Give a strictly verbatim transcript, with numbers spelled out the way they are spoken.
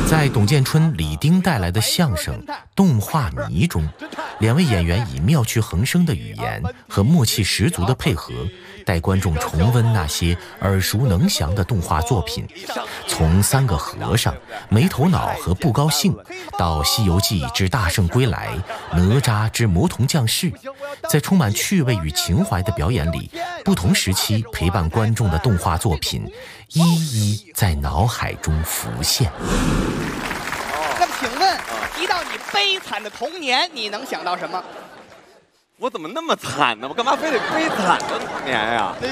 在董建春、李丁带来的相声《动画迷》中，两位演员以妙趣横生的语言和默契十足的配合，带观众重温那些耳熟能详的动画作品，从三个和尚、没头脑和不高兴，到《西游记之大圣归来》、哪吒之魔童降世，在充满趣味与情怀的表演里，不同时期陪伴观众的动画作品一一在脑海中浮现。 那么请问，提到你悲惨的童年，你能想到什么？ 我怎么那么惨呢？我干嘛非得悲惨的童年呀？ 哎呦，